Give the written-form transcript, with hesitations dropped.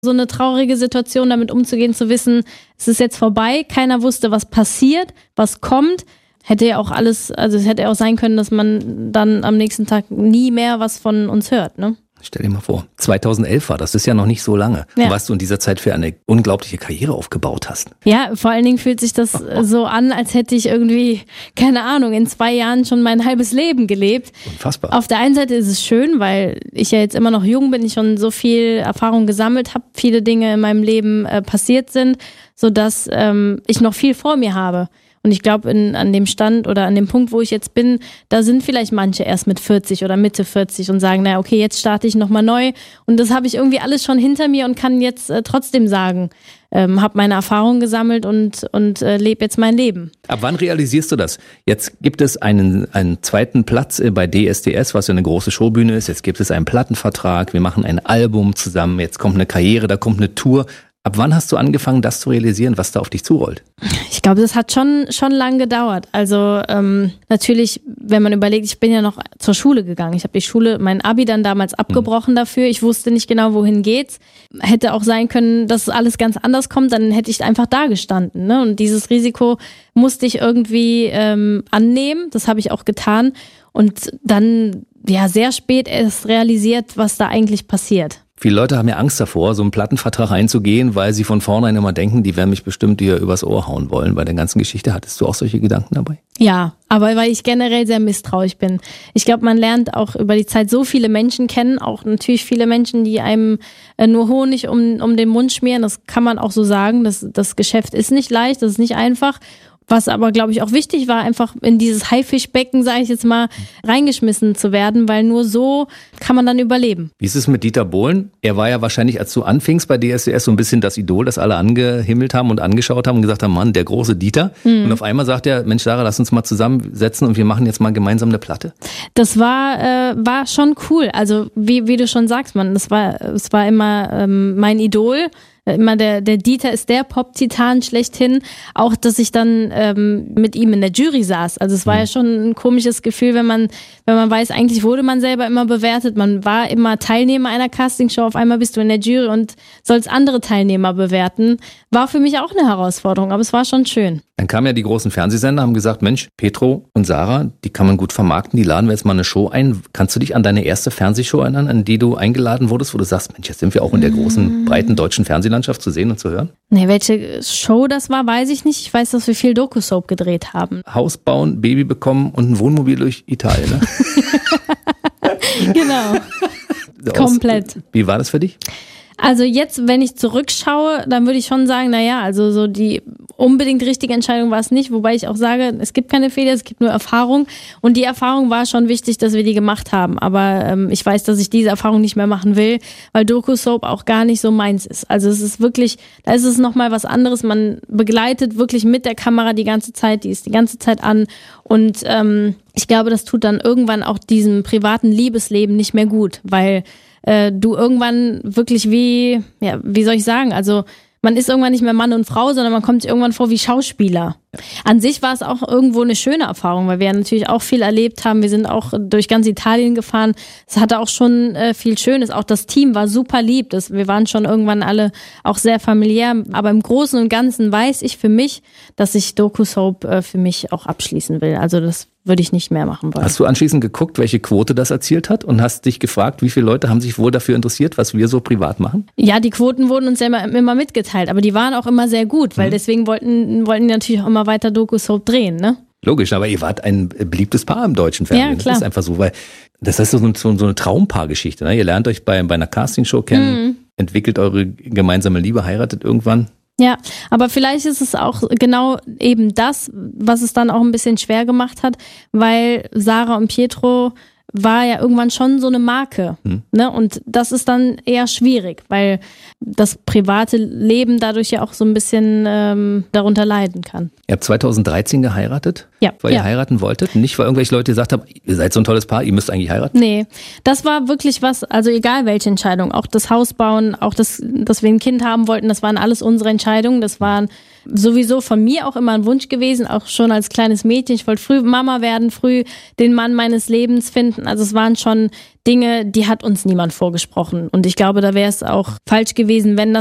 So eine traurige Situation, damit umzugehen, zu wissen, es ist jetzt vorbei, keiner wusste, was passiert, was kommt. Hätte ja auch alles, also es hätte ja auch sein können, dass man dann am nächsten Tag nie mehr was von uns hört, ne? Stell dir mal vor, 2011 war das ist ja noch nicht so lange, ja. Was du in dieser Zeit für eine unglaubliche Karriere aufgebaut hast. Ja, vor allen Dingen fühlt sich das so an, als hätte ich irgendwie, keine Ahnung, in 2 Jahren schon mein halbes Leben gelebt. Unfassbar. Auf der einen Seite ist es schön, weil ich ja jetzt immer noch jung bin, ich schon so viel Erfahrung gesammelt habe, viele Dinge in meinem Leben passiert sind, sodass ich noch viel vor mir habe. Und ich glaube, an dem Stand oder an dem Punkt, wo ich jetzt bin, da sind vielleicht manche erst mit 40 oder Mitte 40 und sagen, naja, okay, jetzt starte ich nochmal neu. Und das habe ich irgendwie alles schon hinter mir und kann jetzt trotzdem sagen, habe meine Erfahrungen gesammelt und lebe jetzt mein Leben. Ab wann realisierst du das? Jetzt gibt es einen zweiten Platz bei DSDS, was ja eine große Showbühne ist. Jetzt gibt es einen Plattenvertrag, wir machen ein Album zusammen, jetzt kommt eine Karriere, da kommt eine Tour. Ab wann hast du angefangen, das zu realisieren, was da auf dich zurollt? Ich glaube, das hat schon lang gedauert. Also natürlich, wenn man überlegt, ich bin ja noch zur Schule gegangen. Ich habe die Schule, mein Abi dann damals abgebrochen dafür. Ich wusste nicht genau, wohin geht's. Hätte auch sein können, dass alles ganz anders kommt, dann hätte ich einfach da gestanden. Ne? Und dieses Risiko musste ich irgendwie annehmen. Das habe ich auch getan. Und dann ja sehr spät erst realisiert, was da eigentlich passiert. Viele Leute haben ja Angst davor, so einen Plattenvertrag einzugehen, weil sie von vornherein immer denken, die werden mich bestimmt hier übers Ohr hauen wollen. Bei der ganzen Geschichte hattest du auch solche Gedanken dabei? Ja, aber weil ich generell sehr misstrauisch bin. Ich glaube, man lernt auch über die Zeit so viele Menschen kennen, auch natürlich viele Menschen, die einem nur Honig um den Mund schmieren. Das kann man auch so sagen. Das Geschäft ist nicht leicht, das ist nicht einfach. Was aber, glaube ich, auch wichtig war, einfach in dieses Haifischbecken, sage ich jetzt mal, reingeschmissen zu werden, weil nur so kann man dann überleben. Wie ist es mit Dieter Bohlen? Er war ja wahrscheinlich, als du anfingst bei DSDS, so ein bisschen das Idol, das alle angehimmelt haben und angeschaut haben und gesagt haben, Mann, der große Dieter. Und auf einmal sagt er, Mensch, Sarah, lass uns mal zusammensetzen und wir machen jetzt mal gemeinsam eine Platte. Das war schon cool. Also wie du schon sagst, man, es war immer mein Idol. Immer der Dieter ist der Pop-Titan schlechthin. Auch, dass ich dann mit ihm in der Jury saß. Also es war ja schon ein komisches Gefühl, wenn man weiß, eigentlich wurde man selber immer bewertet. Man war immer Teilnehmer einer Castingshow. Auf einmal bist du in der Jury und sollst andere Teilnehmer bewerten. War für mich auch eine Herausforderung, aber es war schon schön. Dann kamen ja die großen Fernsehsender, haben gesagt, Mensch, Petro und Sarah, die kann man gut vermarkten, die laden wir jetzt mal eine Show ein. Kannst du dich an deine erste Fernsehshow erinnern, an die du eingeladen wurdest, wo du sagst, Mensch, jetzt sind wir auch in der großen, breiten deutschen Fernsehlandschaft zu sehen und zu hören? Nee, welche Show das war, weiß ich nicht. Ich weiß, dass wir viel Doku-Soap gedreht haben. Haus bauen, Baby bekommen und ein Wohnmobil durch Italien, ne? Genau. Komplett. Wie war das für dich? Also jetzt, wenn ich zurückschaue, dann würde ich schon sagen, naja, also so die unbedingt richtige Entscheidung war es nicht, wobei ich auch sage, es gibt keine Fehler, es gibt nur Erfahrung und die Erfahrung war schon wichtig, dass wir die gemacht haben, aber ich weiß, dass ich diese Erfahrung nicht mehr machen will, weil Doku-Soap auch gar nicht so meins ist. Also es ist wirklich, da ist es nochmal was anderes, man begleitet wirklich mit der Kamera die ganze Zeit, die ist die ganze Zeit an und ich glaube, das tut dann irgendwann auch diesem privaten Liebesleben nicht mehr gut, weil du irgendwann wirklich wie soll ich sagen, also man ist irgendwann nicht mehr Mann und Frau, sondern man kommt sich irgendwann vor wie Schauspieler. An sich war es auch irgendwo eine schöne Erfahrung, weil wir ja natürlich auch viel erlebt haben. Wir sind auch durch ganz Italien gefahren. Es hatte auch schon viel Schönes. Auch das Team war super lieb. Wir waren schon irgendwann alle auch sehr familiär. Aber im Großen und Ganzen weiß ich für mich, dass ich Doku-Soap für mich auch abschließen will. Also das würde ich nicht mehr machen wollen. Hast du anschließend geguckt, welche Quote das erzielt hat und hast dich gefragt, wie viele Leute haben sich wohl dafür interessiert, was wir so privat machen? Ja, die Quoten wurden uns ja immer mitgeteilt, aber die waren auch immer sehr gut, weil deswegen wollten die natürlich auch immer weiter Doku-Soap drehen, ne? Logisch, aber ihr wart ein beliebtes Paar im deutschen Fernsehen. Ja, klar. Das ist einfach so, weil das ist so eine Traumpaargeschichte. Ne? Ihr lernt euch bei einer Castingshow kennen, entwickelt eure gemeinsame Liebe, heiratet irgendwann. Ja, aber vielleicht ist es auch genau eben das, was es dann auch ein bisschen schwer gemacht hat, weil Sarah und Pietro war ja irgendwann schon so eine Marke. Ne? Und das ist dann eher schwierig, weil das private Leben dadurch ja auch so ein bisschen darunter leiden kann. Ihr habt 2013 geheiratet? Ja. Weil ihr heiraten wolltet? Nicht, weil irgendwelche Leute gesagt haben, ihr seid so ein tolles Paar, ihr müsst eigentlich heiraten? Nee, das war wirklich was, also egal welche Entscheidung, auch das Haus bauen, auch dass wir ein Kind haben wollten, das waren alles unsere Entscheidungen, das waren sowieso von mir auch immer ein Wunsch gewesen, auch schon als kleines Mädchen. Ich wollte früh Mama werden, früh den Mann meines Lebens finden. hatten. Also es waren schon Dinge, die hat uns niemand vorgesprochen. Und ich glaube, da wäre es auch falsch gewesen, wenn das